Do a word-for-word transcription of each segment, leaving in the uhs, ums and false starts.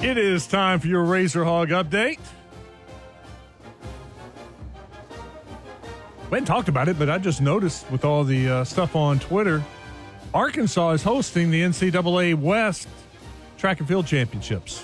It is time for your Razor Hog update. We hadn't talked about it, but I just noticed with all the uh, stuff on Twitter, Arkansas is hosting the N C double A West Track and Field Championships.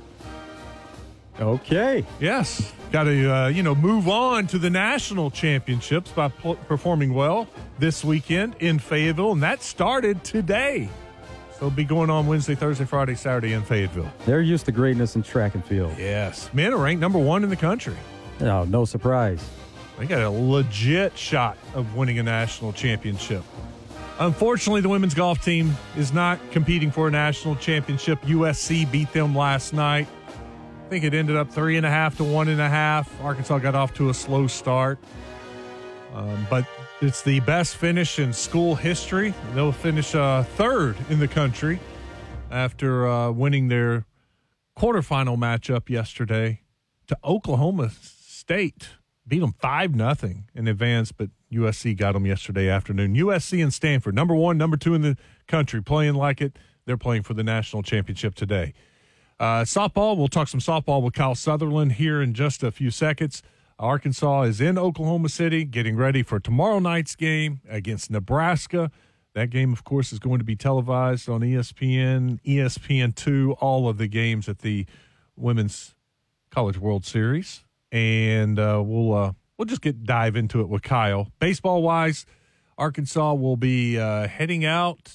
Okay. Yes. Got to, uh, you know, move on to the national championships by p- performing well this weekend in Fayetteville, and that started today. So it'll be going on Wednesday, Thursday, Friday, Saturday in Fayetteville. They're used to greatness in track and field. Yes. Men are ranked number one in the country. No, no surprise. They got a legit shot of winning a national championship. Unfortunately, the women's golf team is not competing for a national championship. U S C beat them last night. I think it ended up three and a half to one and a half. Arkansas got off to a slow start. Um, but it's the best finish in school history. They'll finish uh, third in the country after uh, winning their quarterfinal matchup yesterday to Oklahoma State. Beat them five nothing in advance, but U S C got them yesterday afternoon. U S C and Stanford, number one, number two in the country, playing like it. They're playing for the national championship today. Uh, softball, we'll talk some softball with Kyle Sutherland here in just a few seconds. Arkansas is in Oklahoma City getting ready for tomorrow night's game against Nebraska. That game, of course, is going to be televised on E S P N, E S P N two, all of the games at the Women's College World Series. And uh, we'll uh, we'll just get dive into it with Kyle. Baseball-wise, Arkansas will be uh, heading out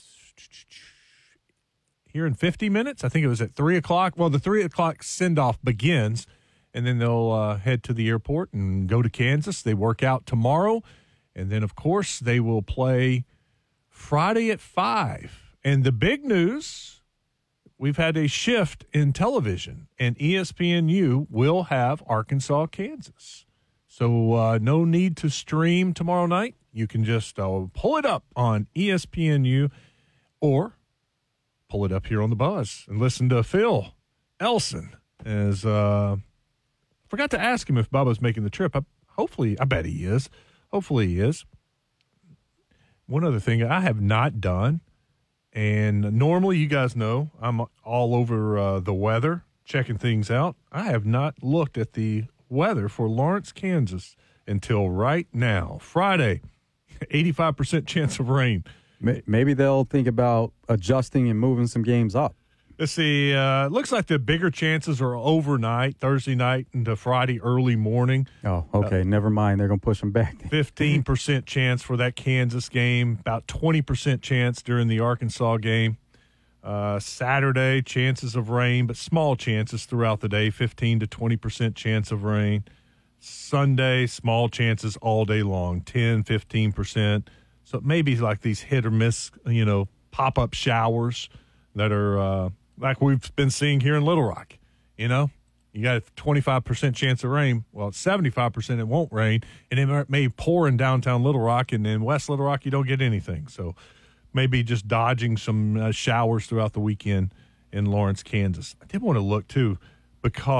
here in fifty minutes. I think it was at three o'clock. Well, the three o'clock send-off begins, and then they'll uh, head to the airport and go to Kansas. They work out tomorrow, and then, of course, they will play Friday at five. And the big news, we've had a shift in television, and E S P N U will have Arkansas, Kansas. So uh, no need to stream tomorrow night. You can just uh, pull it up on E S P N U or pull it up here on the Buzz and listen to Phil Elson. As uh, forgot to ask him if Bubba's making the trip. I, hopefully, I bet he is. Hopefully he is. One other thing I have not done, and normally you guys know I'm all over uh, the weather, checking things out. I have not looked at the weather for Lawrence, Kansas until right now. Friday, eighty-five percent chance of rain. Maybe they'll think about adjusting and moving some games up. Let's see. Uh, looks like the bigger chances are overnight, Thursday night into Friday early morning. Oh, okay. Uh, Never mind. They're going to push them back. fifteen percent chance for that Kansas game, about twenty percent chance during the Arkansas game. Uh, Saturday, chances of rain, but small chances throughout the day, fifteen to twenty percent chance of rain. Sunday, small chances all day long, ten, fifteen percent. So it may be like these hit or miss, you know, pop-up showers that are uh, like we've been seeing here in Little Rock. You know, you got a twenty-five percent chance of rain. Well, it's seventy-five percent it won't rain, and it may pour in downtown Little Rock, and in West Little Rock you don't get anything. So maybe just dodging some uh, showers throughout the weekend in Lawrence, Kansas. I did want to look, too, because